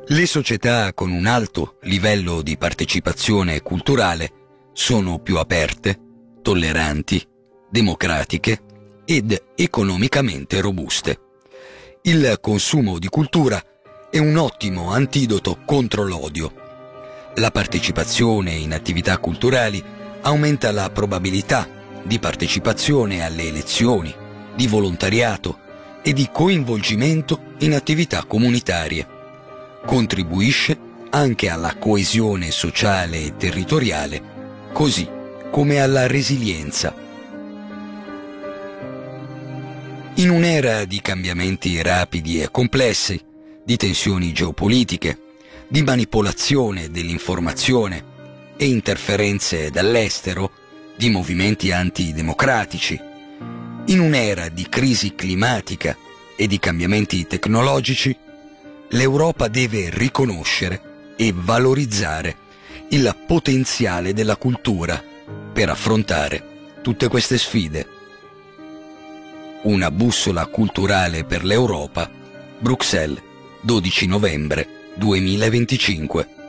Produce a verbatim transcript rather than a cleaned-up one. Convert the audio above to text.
Le società con un alto livello di partecipazione culturale sono più aperte, tolleranti, democratiche ed economicamente robuste. Il consumo di cultura è un ottimo antidoto contro l'odio. La partecipazione in attività culturali aumenta la probabilità di partecipazione alle elezioni, di volontariato e di coinvolgimento in attività comunitarie. Contribuisce anche alla coesione sociale e territoriale, così come alla resilienza. In un'era di cambiamenti rapidi e complessi, di tensioni geopolitiche, di manipolazione dell'informazione e interferenze dall'estero, di movimenti antidemocratici, in un'era di crisi climatica e di cambiamenti tecnologici, l'Europa deve riconoscere e valorizzare il potenziale della cultura per affrontare tutte queste sfide. Una bussola culturale per l'Europa, Bruxelles, dodici novembre duemilaventicinque.